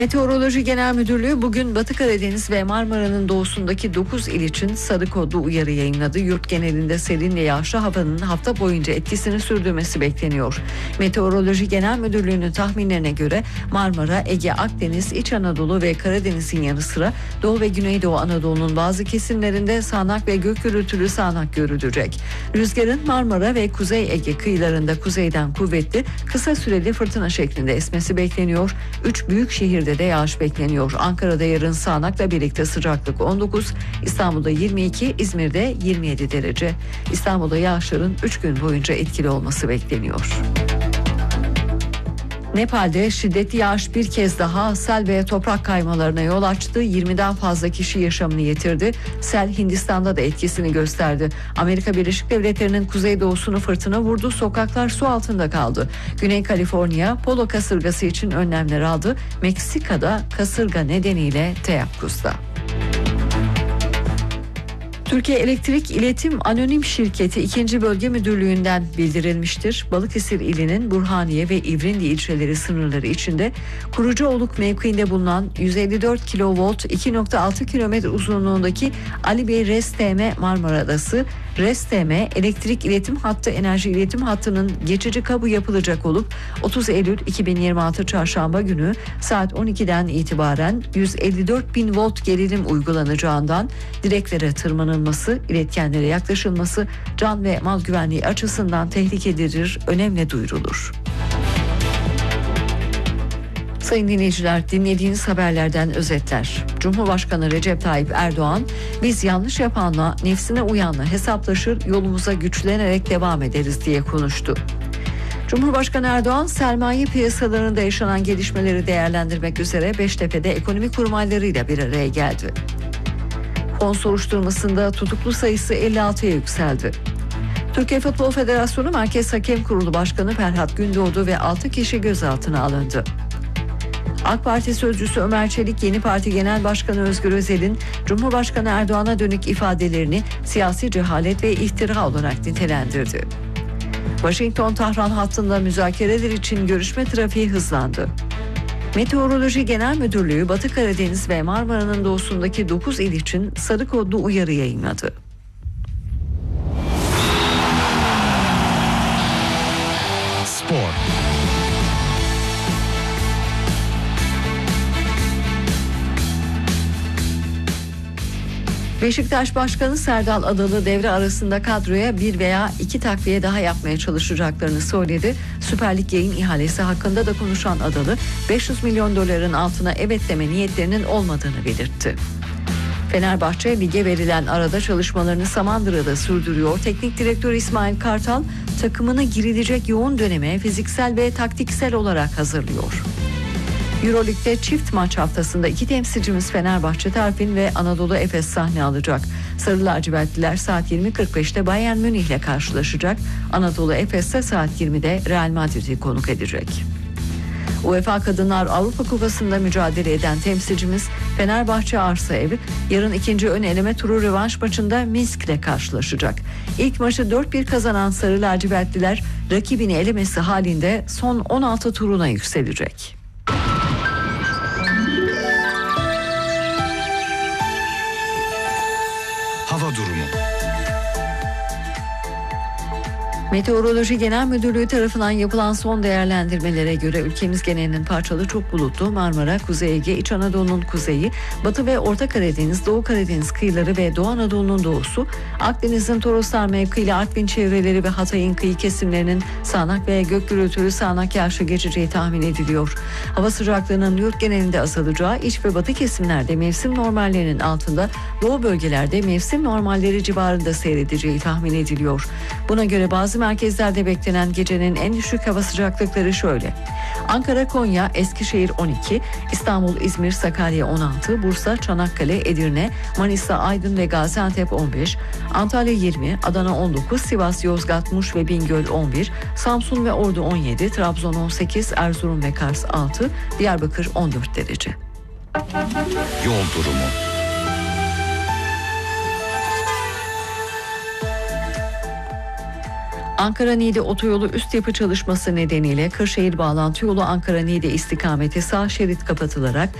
Meteoroloji Genel Müdürlüğü bugün Batı Karadeniz ve Marmara'nın doğusundaki 9 il için sarı kodlu uyarı yayınladı. Yurt genelinde serin ve yağışlı havanın hafta boyunca etkisini sürdürmesi bekleniyor. Meteoroloji Genel Müdürlüğü'nün tahminlerine göre Marmara, Ege, Akdeniz, İç Anadolu ve Karadeniz'in yanı sıra Doğu ve Güneydoğu Anadolu'nun bazı kesimlerinde sağanak ve gök gürültülü sağanak görülecek. Rüzgarın Marmara ve Kuzey Ege kıyılarında kuzeyden kuvvetli, kısa süreli fırtına şeklinde esmesi bekleniyor. 3 büyük şehirde de yağış bekleniyor. Ankara'da yarın sağanakla birlikte sıcaklık 19, İstanbul'da 22, İzmir'de 27 derece. İstanbul'da yağışların 3 gün boyunca etkili olması bekleniyor. Nepal'de şiddetli yağış bir kez daha sel ve toprak kaymalarına yol açtı. 20'den fazla kişi yaşamını yitirdi. Sel Hindistan'da da etkisini gösterdi. Amerika Birleşik Devletleri'nin kuzeydoğusunu fırtına vurdu. Sokaklar su altında kaldı. Güney Kaliforniya polo kasırgası için önlemler aldı. Meksika'da kasırga nedeniyle teyakkuzda. Türkiye Elektrik İletim Anonim Şirketi 2. Bölge Müdürlüğü'nden bildirilmiştir. Balıkesir ilinin Burhaniye ve İvrindi ilçeleri sınırları içinde Kurucuoluk mevkiinde bulunan 154 kilovolt 2.6 kilometre uzunluğundaki Ali Bey RES-TM Marmara Adası RES-TM elektrik iletim hattı enerji iletim hattının geçici kabı yapılacak olup 30 Eylül 2026 Çarşamba günü saat 12'den itibaren 154.000 volt gerilim uygulanacağından direklere tırmanılması, iletkenlere yaklaşılması can ve mal güvenliği açısından tehlikedir, önemli duyurulur. Sayın dinleyiciler, dinlediğiniz haberlerden özetler. Cumhurbaşkanı Recep Tayyip Erdoğan, biz yanlış yapanla, nefsine uyanla hesaplaşır, yolumuza güçlenerek devam ederiz diye konuştu. Cumhurbaşkanı Erdoğan, sermaye piyasalarında yaşanan gelişmeleri değerlendirmek üzere Beştepe'de ekonomi kurmaylarıyla bir araya geldi. Fon soruşturmasında tutuklu sayısı 56'ya yükseldi. Türkiye Futbol Federasyonu Merkez Hakem Kurulu Başkanı Ferhat Gündoğdu ve 6 kişi gözaltına alındı. AK Parti sözcüsü Ömer Çelik, Yeni Parti Genel Başkanı Özgür Özel'in Cumhurbaşkanı Erdoğan'a dönük ifadelerini siyasi cehalet ve iftira olarak nitelendirdi. Washington-Tahran hattında müzakereler için görüşme trafiği hızlandı. Meteoroloji Genel Müdürlüğü Batı Karadeniz ve Marmara'nın doğusundaki 9 il için sarı kodlu uyarı yayınladı. Spor. Beşiktaş Başkanı Serdal Adalı devre arasında kadroya bir veya iki takviye daha yapmaya çalışacaklarını söyledi. Süper Lig yayın ihalesi hakkında da konuşan Adalı, 500 milyon doların altına evet deme niyetlerinin olmadığını belirtti. Fenerbahçe lige verilen arada çalışmalarını Samandıra'da sürdürüyor. Teknik direktör İsmail Kartal takımını girilecek yoğun döneme fiziksel ve taktiksel olarak hazırlıyor. Euroleague'de çift maç haftasında iki temsilcimiz Fenerbahçe Tarfin ve Anadolu Efes sahne alacak. Sarı lacivertliler saat 20.45'te Bayern Münih ile karşılaşacak. Anadolu Efes ise saat 20'de Real Madrid'i konuk edecek. UEFA Kadınlar Avrupa Kupası'nda mücadele eden temsilcimiz Fenerbahçe Arsa Evi yarın ikinci ön eleme turu rövanş maçında Minsk ile karşılaşacak. İlk maçı 4-1 kazanan Sarı lacivertliler rakibini elemesi halinde son 16 turuna yükselecek. Hava durumu. Meteoroloji Genel Müdürlüğü tarafından yapılan son değerlendirmelere göre ülkemiz genelinin parçalı çok bulutlu Marmara, Kuzey Ege, İç Anadolu'nun kuzeyi, Batı ve Orta Karadeniz, Doğu Karadeniz kıyıları ve Doğu Anadolu'nun doğusu, Akdeniz'in Toroslar mevkiyle Artvin çevreleri ve Hatay'ın kıyı kesimlerinin sağanak ve gök gürültülü sağanak yağışlı geçeceği tahmin ediliyor. Hava sıcaklığının yurt genelinde azalacağı, iç ve batı kesimlerde mevsim normallerinin altında, doğu bölgelerde mevsim normalleri civarında seyredeceği tahmin ediliyor. Buna göre bazı merkezlerde beklenen gecenin en düşük hava sıcaklıkları şöyle: Ankara, Konya, Eskişehir 12, İstanbul, İzmir, Sakarya 16, Bursa, Çanakkale, Edirne, Manisa, Aydın ve Gaziantep 15, Antalya 20, Adana 19, Sivas, Yozgat, Muş ve Bingöl 11, Samsun ve Ordu 17, Trabzon 18, Erzurum ve Kars 6, Diyarbakır 14 derece. Yol durumu. Ankara-Niğde otoyolu üst yapı çalışması nedeniyle Kırşehir bağlantı yolu Ankara-Niğde istikameti sağ şerit kapatılarak